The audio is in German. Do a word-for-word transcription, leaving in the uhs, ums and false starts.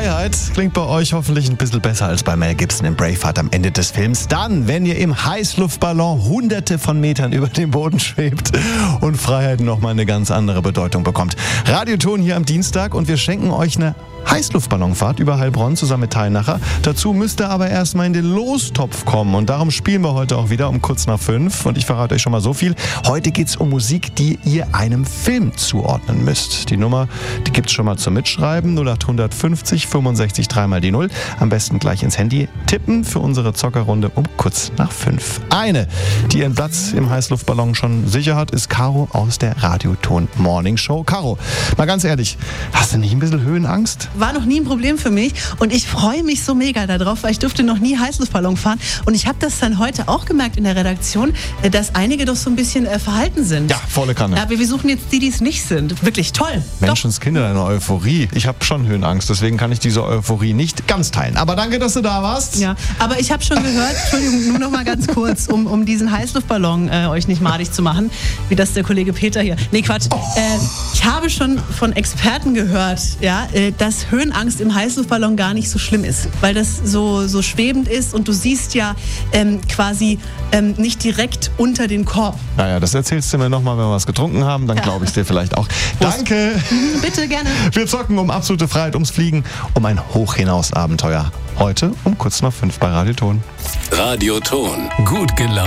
Freiheit klingt bei euch hoffentlich ein bisschen besser als bei Mel Gibson in Braveheart am Ende des Films. Dann, wenn ihr im Heißluftballon hunderte von Metern über dem Boden schwebt und Freiheit nochmal eine ganz andere Bedeutung bekommt. Radioton hier am Dienstag und wir schenken euch eine Heißluftballonfahrt über Heilbronn zusammen mit Teilnacher. Dazu müsst ihr aber erstmal in den Lostopf kommen und darum spielen wir heute auch wieder um kurz nach fünf. Und ich verrate euch schon mal so viel. Heute geht's um Musik, die ihr einem Film zuordnen müsst. Die Nummer, die gibt's schon mal zum Mitschreiben. null acht fünfzig fünfundsechzig dreimal die Null. Am besten gleich ins Handy tippen für unsere Zockerrunde um kurz nach fünf. Eine, die ihren Platz im Heißluftballon schon sicher hat, ist Caro aus der Radioton Morning Show. Caro, mal ganz ehrlich, hast du nicht ein bisschen Höhenangst? War noch nie ein Problem für mich und ich freue mich so mega darauf, weil ich durfte noch nie Heißluftballon fahren und ich habe das dann heute auch gemerkt in der Redaktion, dass einige doch so ein bisschen äh, verhalten sind. Ja, volle Kanne. Ja, wir suchen jetzt die, die es nicht sind. Wirklich toll. Menschenskinder, eine Euphorie. Ich habe schon Höhenangst, deswegen kann ich diese Euphorie nicht ganz teilen. Aber danke, dass du da warst. Ja, aber ich habe schon gehört, Entschuldigung, nur noch mal ganz kurz, um, um diesen Heißluftballon äh, euch nicht madig zu machen, wie das der Kollege Peter hier. Nee, Quatsch. Oh. Äh, ich habe schon von Experten gehört, ja, äh, dass Höhenangst im Heißluftballon gar nicht so schlimm ist, weil das so, so schwebend ist und du siehst ja ähm, quasi ähm, nicht direkt unter den Korb. Naja, das erzählst du mir nochmal, wenn wir was getrunken haben, dann glaube ich es dir vielleicht auch. Danke. Bitte, gerne. Wir zocken um absolute Freiheit, ums Fliegen, um ein Hochhinaus-Abenteuer. Heute um kurz nach fünf bei Radioton. Radioton. Gut gelaunt.